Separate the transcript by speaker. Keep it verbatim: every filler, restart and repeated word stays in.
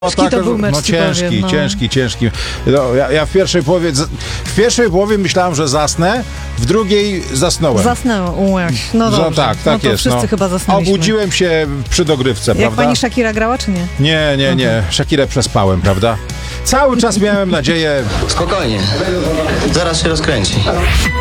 Speaker 1: Ciężki to był mecz,
Speaker 2: no
Speaker 1: ci
Speaker 2: ciężki,
Speaker 1: powiem, no.
Speaker 2: ciężki, ciężki. No, ja, ja w pierwszej połowie, w pierwszej połowie myślałem, że zasnę, w drugiej zasnąłem.
Speaker 1: Zasnęłaś, no dobrze.
Speaker 2: No, tak, tak
Speaker 1: no to
Speaker 2: jest.
Speaker 1: wszyscy
Speaker 2: no.
Speaker 1: chyba zasnęliśmy.
Speaker 2: Obudziłem się przy dogrywce,
Speaker 1: Jak
Speaker 2: prawda?
Speaker 1: pani Shakira grała, czy nie?
Speaker 2: Nie, nie, nie. Shakirę przespałem, prawda? Cały czas miałem nadzieję.
Speaker 3: Spokojnie, zaraz się rozkręci.